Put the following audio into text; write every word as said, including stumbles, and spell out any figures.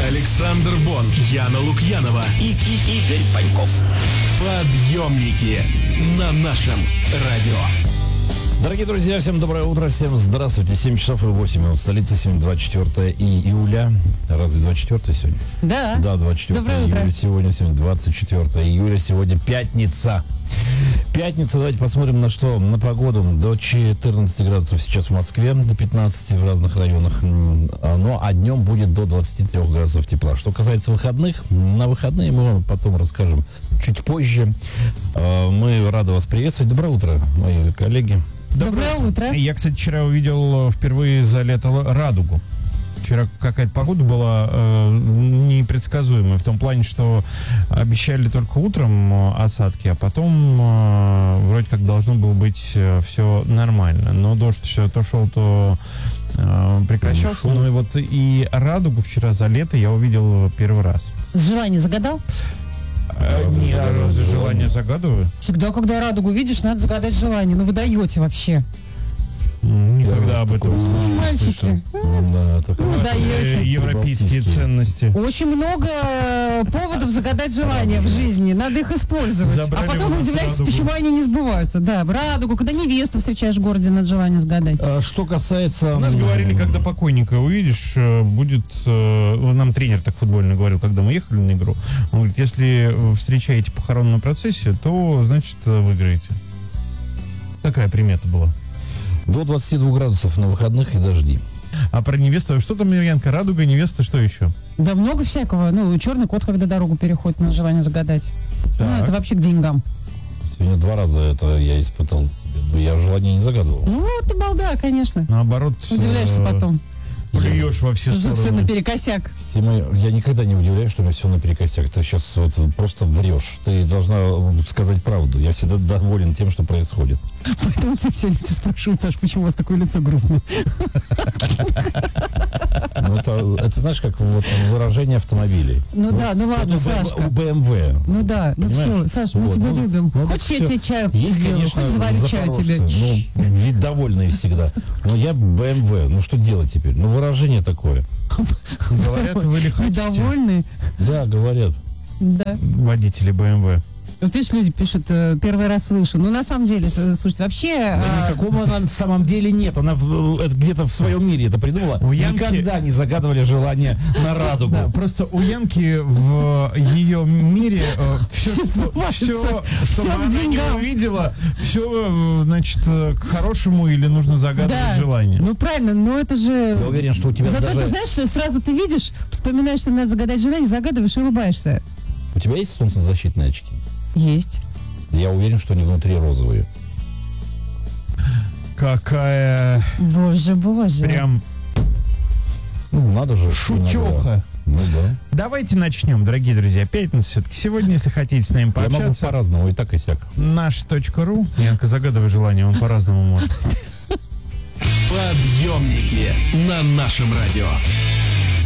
Александр Бон, Яна Лукьянова и, и Игорь Паньков. Подъемники на нашем радио. Дорогие друзья, всем доброе утро, всем здравствуйте. семь часов и восемь минут. Столица, сегодня двадцать четвёртое июля. Разве двадцать четвёртое сегодня? Да. Да, двадцать четвёртое июля сегодня. Сегодня двадцать четвёртое июля. Сегодня пятница. Пятница. Давайте посмотрим на что. На погоду. До четырнадцати градусов сейчас в Москве, до пятнадцати в разных районах. Ну, а днем будет до двадцати трёх градусов тепла. Что касается выходных, на выходные мы вам потом расскажем чуть позже. Мы рады вас приветствовать. Доброе утро, мои коллеги. Доброе, Доброе утро. утро. Я, кстати, вчера увидел впервые за лето радугу. Вчера какая-то погода была э, непредсказуемая в том плане, что обещали только утром осадки, а потом э, вроде как должно было быть э, все нормально. Но дождь все то шел, то э, прекращался. Ну и вот и радугу вчера за лето я увидел первый раз. Желание загадал? А, не, я желание. желание загадываю. Всегда, когда радугу видишь, надо загадать желание. Ну вы даете вообще. Никогда об этом не мальчики. Да, ну, даете. Европейские ценности. Очень много поводов загадать желания в жизни. Надо их использовать. Забрали, а потом вы удивляетесь, почему они не сбываются. Да, в радугу, когда невесту встречаешь в городе, надо желание загадать. А, что касается... У нас говорили, когда покойника увидишь, будет... Нам тренер так футбольно говорил, когда мы ехали на игру. Он говорит, если встречаете похоронную процессию, то, значит, выиграете. Такая примета была. До двадцати двух градусов на выходных и дожди. А про невесту, что там, Мирьянка, радуга, невеста, что еще? Да много всякого. Ну, черный кот, когда дорогу переходит, на желание загадать. Так. Ну, это вообще к деньгам. Сегодня два раза это я испытал. Я желание не загадывал. Ну, ты балда, конечно. Наоборот. Удивляешься потом. Плюешь во все стороны. Все наперекосяк. Я никогда не удивляюсь, что у меня все наперекосяк. Ты сейчас вот просто врешь. Ты должна сказать правду. Я всегда доволен тем, что происходит. Поэтому тебя все люди спрашивают, Саш, почему у вас такое лицо грустное? Ну, это, это, знаешь, как вот выражение автомобилей. Ну вот, да, ну ладно, вот Сашка. У бэ эм вэ. Ну да, ну все, Саш, мы вот, тебя ну, любим. Ну, хочешь, я тебе чаю есть, сделаю, конечно, хочешь, заварю чаю тебе. Ну, ведь довольные всегда. Но я бэ эм вэ. Ну, что делать теперь? Ну, выражение такое. Говорят, вы ли хотите? Недовольны? Да, говорят. Да. Водители бэ эм вэ. Вот видишь, люди пишут, первый раз слышу. Ну, на самом деле, слушайте, вообще... Да а... никакого на самом деле нет. Она в, это где-то в своем мире это придумала. У Янки... Никогда не загадывали желание на радугу. Да, просто у Янки в ее мире э, все, все, все, что она не увидела, все, значит, к хорошему или нужно загадывать да. желание. Ну, правильно, но это же... Я уверен, что у тебя Зато даже... ты знаешь, сразу ты видишь, вспоминаешь, что надо загадать желание, загадываешь и улыбаешься. У тебя есть солнцезащитные очки? Есть. Я уверен, что они внутри розовые. Какая... Боже, боже. Прям... Ну, надо же. Шутеха. Ну да. Давайте начнем, дорогие друзья. Пятница все-таки. Сегодня, если хотите с нами пообщаться... Я могу по-разному, и так, и сяк. наш точка ру. Янка, загадывай желание, он по-разному может. Подъемники на нашем радио.